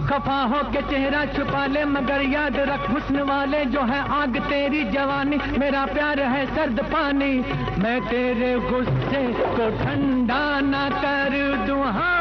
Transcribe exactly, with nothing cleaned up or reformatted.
खफा हो के चेहरा छुपा ले मगर याद रख हुस्न वाले जो है आग तेरी जवानी, मेरा प्यार है सर्द पानी, मैं तेरे गुस्से को ठंडा ना कर दूं। हाँ